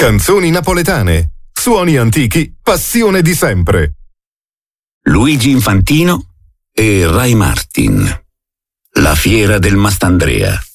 canzoni napoletane, suoni antichi, passione di sempre. Luigi Infantino e Ray Martin. La fiera del Mastandrea.